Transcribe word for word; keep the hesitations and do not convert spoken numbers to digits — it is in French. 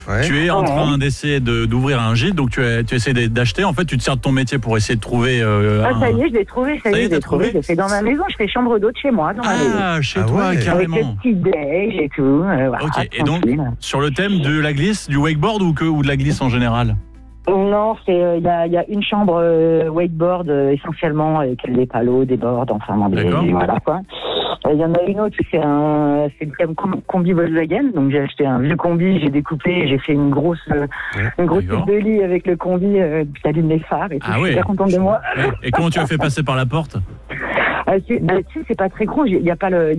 Ouais. Tu es en Ouais. train d'essayer de- d'ouvrir un gîte, donc tu, as, tu essaies d'acheter. En fait, tu te sers de ton métier pour essayer de trouver. Euh, Ah, un... ça y est, je l'ai trouvé, ça, Ça y y est, est, je t'as l'ai trouvé. trouvé Je fais dans ma maison, je fais chambre d'hôte chez moi, dans ma maison. Ah, chez Ah toi, ouais. Avec carrément. le petit déj et tout. Euh, voilà, Ok, et donc, tranquille. sur le thème de la glisse, du wakeboard ou, que, ou de la glisse en général? Non, c'est il y, a, y a une chambre euh, wakeboard euh, essentiellement avec des palos, des boards, enfin bon, des, D'accord. des- voilà quoi. Il y en a une autre, c'est un, c'est le thème com- combi Volkswagen. Donc j'ai acheté un vieux combi, j'ai découpé, j'ai fait une grosse, euh, Ouais, une grosse d'accord. tête de lit avec le combi euh, qui allume les phares et tout. Ah je suis ouais. super contente de moi. Et comment tu as fait passer par la porte? Ah, c'est, bah, tu sais, c'est pas très gros. Il y a pas le,